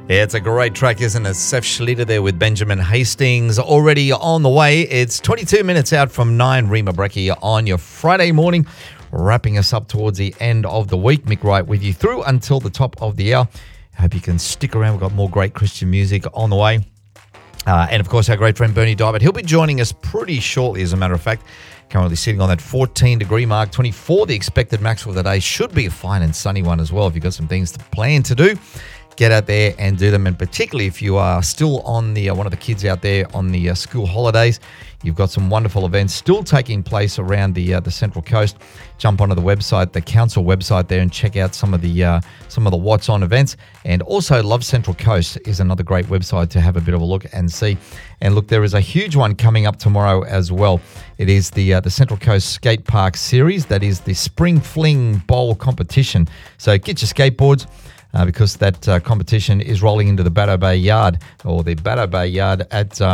Yeah, it's a great track, isn't it? Seth Schlitter there with Benjamin Hastings already on the way. It's 22 minutes out from 9. Rima Brecki on your Friday morning, wrapping us up towards the end of the week. Mick Wright with you through until the top of the hour. Hope you can stick around. We've got more great Christian music on the way. And, of course, our great friend Bernie Diamond. He'll be joining us pretty shortly, as a matter of fact. Currently sitting on that 14-degree mark. 24, the expected max for the day. Should be a fine and sunny one as well. If you've got some things to plan to do, get out there and do them. And particularly if you are still on the one of the kids out there on the school holidays, you've got some wonderful events still taking place around the Central Coast. Jump onto the website, the council website there, and check out some of the what's on events. And also, Love Central Coast is another great website to have a bit of a look and see. And look, there is a huge one coming up tomorrow as well. It is the Central Coast Skate Park Series. That is the Spring Fling Bowl competition. So get your skateboards. Because that competition is rolling into the Batto Bay Yard, or the Batto Bay Yard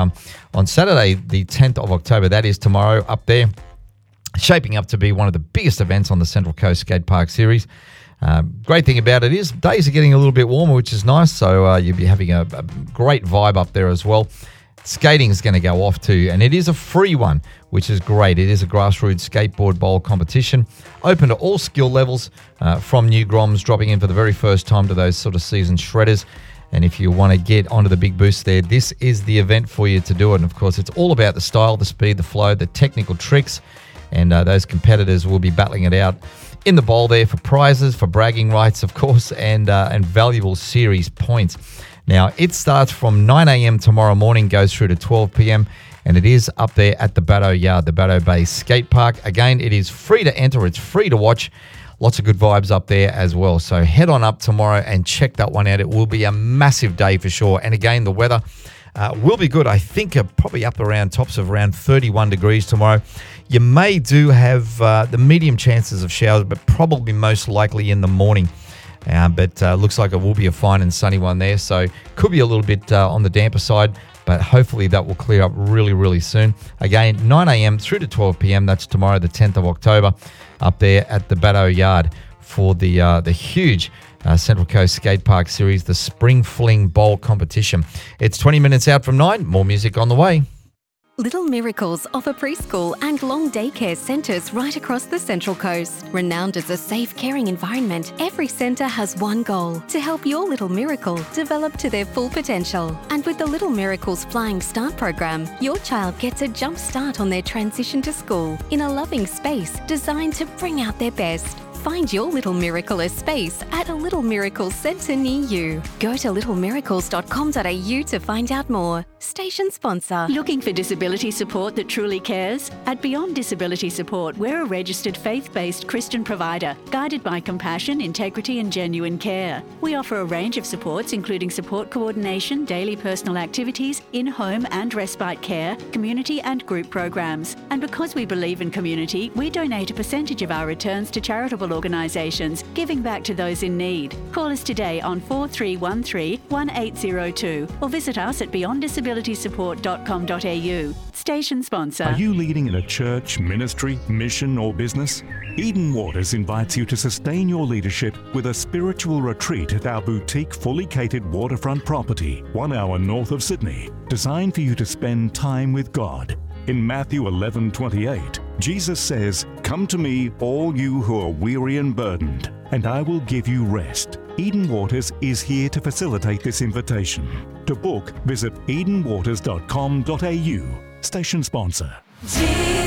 on Saturday, the 10th of October. That is tomorrow up there, shaping up to be one of the biggest events on the Central Coast Skate Park Series. Great thing about it is days are getting a little bit warmer, which is nice, so you'll be having a great vibe up there as well. Skating is going to go off too, and it is a free one, which is great. It is a grassroots skateboard bowl competition, open to all skill levels, from new groms dropping in for the very first time to those sort of seasoned shredders. And if you want to get onto the big boost there, this is the event for you to do it. And of course, it's all about the style, the speed, the flow, the technical tricks, and those competitors will be battling it out in the bowl there for prizes, for bragging rights, of course, and valuable series points. Now, it starts from 9 a.m. tomorrow morning, goes through to 12 p.m., and it is up there at the Batto Yard, the Batto Bay Skate Park. Again, it is free to enter. It's free to watch. Lots of good vibes up there as well. So head on up tomorrow and check that one out. It will be a massive day for sure. And again, the weather will be good. I think probably up around tops of around 31 degrees tomorrow. You may do have the medium chances of showers, but probably most likely in the morning. But looks like it will be a fine and sunny one there. So could be a little bit on the damper side, but hopefully that will clear up really, really soon. Again, 9 a.m. through to 12 p.m. That's tomorrow, the 10th of October, up there at the Batto Yard for the huge Central Coast Skate Park Series, the Spring Fling Bowl competition. It's 20 minutes out from 9. More music on the way. Little Miracles offer preschool and long daycare centres right across the Central Coast. Renowned as a safe, caring environment, every centre has one goal: to help your little miracle develop to their full potential. And with the Little Miracles Flying Start program, your child gets a jump start on their transition to school in a loving space designed to bring out their best. Find your Little Miracle space at a Little Miracles centre near you. Go to littlemiracles.com.au to find out more. Station sponsor. Looking for disability support that truly cares? At Beyond Disability Support, we're a registered faith-based Christian provider, guided by compassion, integrity and genuine care. We offer a range of supports, including support coordination, daily personal activities, in-home and respite care, community and group programs. And because we believe in community, we donate a percentage of our returns to charitable organisations, giving back to those in need. Call us today on 4313 1802 or visit us at beyonddisabilitysupport.com.au. Station sponsor. Are you leading in a church, ministry, mission or business? Eden Waters invites you to sustain your leadership with a spiritual retreat at our boutique fully catered waterfront property 1 hour north of Sydney, designed for you to spend time with God. In Matthew 11:28, Jesus says, "Come to me, all you who are weary and burdened, and I will give you rest." Eden Waters is here to facilitate this invitation. To book, visit edenwaters.com.au. Station sponsor.